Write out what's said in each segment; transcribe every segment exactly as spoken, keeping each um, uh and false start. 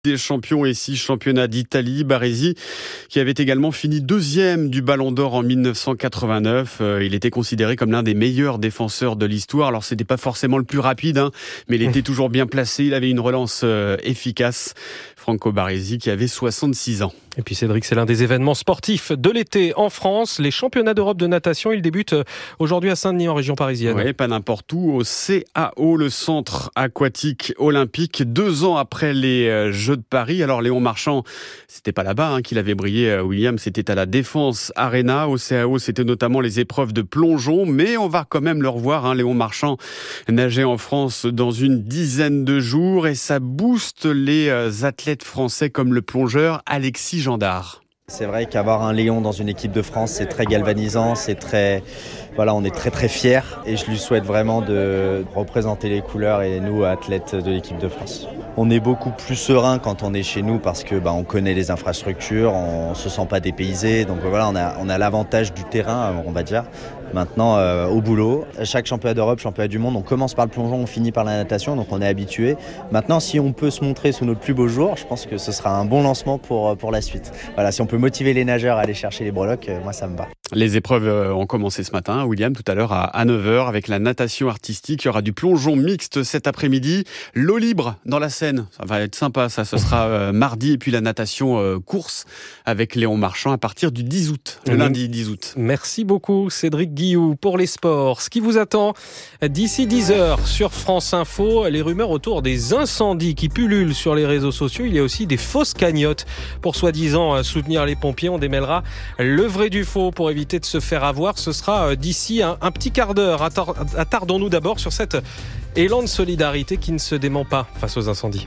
Des champions et six championnats d'Italie, Baresi qui avait également fini deuxième du Ballon d'Or en mille neuf cent quatre-vingt-neuf. Il était considéré comme l'un des meilleurs défenseurs de l'histoire. Alors c'était pas forcément le plus rapide, hein, mais il était toujours bien placé. Il avait une relance euh, efficace. Franco Baresi qui avait soixante-six ans. Et puis Cédric, c'est l'un des événements sportifs de l'été en France. Les championnats d'Europe de natation, ils débutent aujourd'hui à Saint-Denis en région parisienne. Oui, pas n'importe où, au C A O, le centre aquatique olympique, deux ans après les Jeux de Paris. Alors Léon Marchand, c'était pas là-bas hein, qu'il avait brillé, William, c'était à la Défense Arena. Au C A O, c'était notamment les épreuves de plongeon, mais on va quand même le revoir, hein, Léon Marchand, nager en France dans une dizaine de jours et ça booste les athlètes français comme le plongeur Alexis Gendard. C'est vrai qu'avoir un Léon dans une équipe de France, c'est très galvanisant, c'est très, voilà, on est très très fiers et je lui souhaite vraiment de représenter les couleurs et nous, athlètes de l'équipe de France. On est beaucoup plus serein quand on est chez nous parce que bah, on connaît les infrastructures, on se sent pas dépaysé, donc voilà, on a, on a l'avantage du terrain, on va dire. Maintenant, euh, au boulot, chaque championnat d'Europe, championnat du monde, on commence par le plongeon, on finit par la natation, donc on est habitué. Maintenant, si on peut se montrer sous notre plus beau jour, je pense que ce sera un bon lancement pour, pour la suite. Voilà, si on peut motiver les nageurs à aller chercher les breloques, moi ça me va. Les épreuves ont commencé ce matin, William, tout à l'heure à neuf heures avec la natation artistique. Il y aura du plongeon mixte cet après-midi. L'eau libre dans la Seine, ça va être sympa, ça. Ce sera euh, mardi. Et puis la natation euh, course avec Léon Marchand à partir du dix août, le lundi dix août. Merci beaucoup Cédric Guillou pour les sports. Ce qui vous attend d'ici dix heures sur France Info, les rumeurs autour des incendies qui pullulent sur les réseaux sociaux. Il y a aussi des fausses cagnottes pour soi-disant soutenir les pompiers. On démêlera le vrai du faux pour éviter de se faire avoir. Ce sera d'ici un, un petit quart d'heure. Attardons-nous d'abord sur cet élan de solidarité qui ne se dément pas face aux incendies.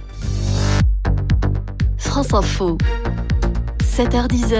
France Info, sept heures dix,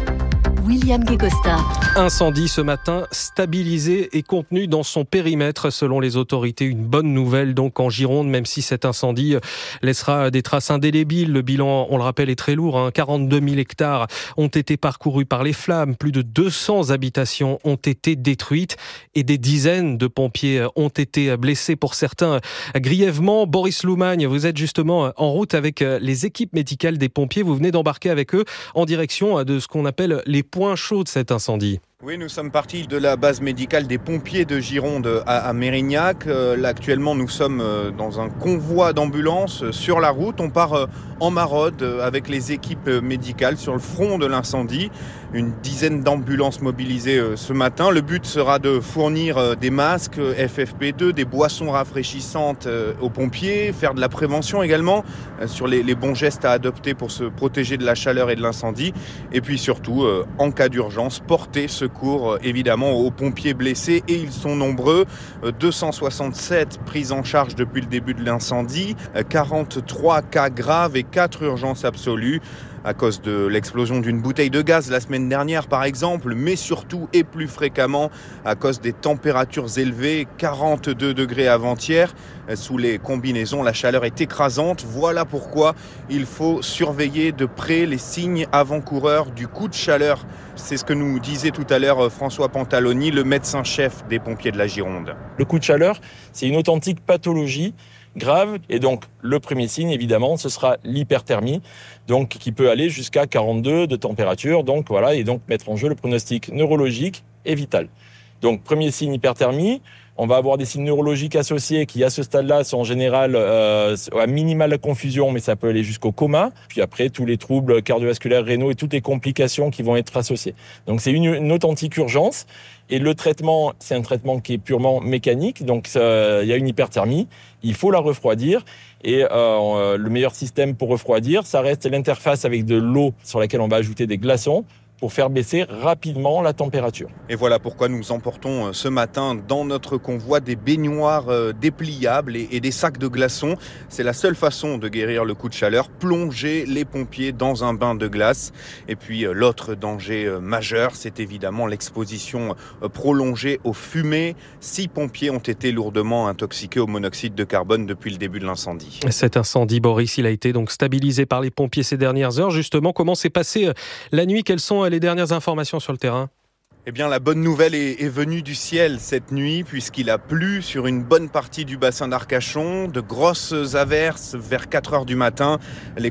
William Guégosta. Incendie ce matin, stabilisé et contenu dans son périmètre selon les autorités. Une bonne nouvelle donc en Gironde, même si cet incendie laissera des traces indélébiles. Le bilan, on le rappelle, est très lourd. Hein. quarante-deux mille hectares ont été parcourus par les flammes. Plus de deux cents habitations ont été détruites et des dizaines de pompiers ont été blessés, pour certains grièvement. Boris Loumagne, vous êtes justement en route avec les équipes médicales des pompiers. Vous venez d'embarquer avec eux en direction de ce qu'on appelle les points chauds de cet incendie. Oui, nous sommes partis de la base médicale des pompiers de Gironde à, à Mérignac. Euh, là, actuellement, nous sommes euh, dans un convoi d'ambulances euh, sur la route. On part euh, en maraude euh, avec les équipes euh, médicales sur le front de l'incendie. Une dizaine d'ambulances mobilisées euh, ce matin. Le but sera de fournir euh, des masques euh, F F P deux, des boissons rafraîchissantes euh, aux pompiers, faire de la prévention également euh, sur les, les bons gestes à adopter pour se protéger de la chaleur et de l'incendie. Et puis surtout, euh, en cas d'urgence, porter secours évidemment aux pompiers blessés, et ils sont nombreux. deux cent soixante-sept prises en charge depuis le début de l'incendie, quarante-trois cas graves et quatre urgences absolues à cause de l'explosion d'une bouteille de gaz la semaine dernière par exemple, mais surtout et plus fréquemment à cause des températures élevées, quarante-deux degrés avant-hier. Sous les combinaisons, la chaleur est écrasante. Voilà pourquoi il faut surveiller de près les signes avant-coureurs du coup de chaleur. C'est ce que nous disait tout à l'heure François Pantaloni, le médecin-chef des pompiers de la Gironde. Le coup de chaleur, c'est une authentique pathologie grave, et donc le premier signe évidemment ce sera l'hyperthermie, donc qui peut aller jusqu'à quarante-deux de température, donc voilà, et donc mettre en jeu le pronostic neurologique et vital. Donc premier signe hyperthermie, on va avoir des signes neurologiques associés qui à ce stade-là sont en général euh, à minima la confusion, mais ça peut aller jusqu'au coma. Puis après tous les troubles cardiovasculaires, rénaux et toutes les complications qui vont être associées. Donc c'est une, une authentique urgence. Et le traitement, c'est un traitement qui est purement mécanique. Donc euh, il y a une hyperthermie, il faut la refroidir. Et euh, le meilleur système pour refroidir, ça reste l'interface avec de l'eau sur laquelle on va ajouter des glaçons pour faire baisser rapidement la température. Et voilà pourquoi nous emportons ce matin dans notre convoi des baignoires dépliables et des sacs de glaçons. C'est la seule façon de guérir le coup de chaleur, plonger les pompiers dans un bain de glace. Et puis l'autre danger majeur, c'est évidemment l'exposition prolongée aux fumées. Six pompiers ont été lourdement intoxiqués au monoxyde de carbone depuis le début de l'incendie. Cet incendie, Boris, il a été donc stabilisé par les pompiers ces dernières heures. Justement, comment s'est passée la nuit ? Quelles sont les dernières informations sur le terrain ? Eh bien, la bonne nouvelle est, est venue du ciel cette nuit, puisqu'il a plu sur une bonne partie du bassin d'Arcachon. De grosses averses vers quatre heures du matin. Les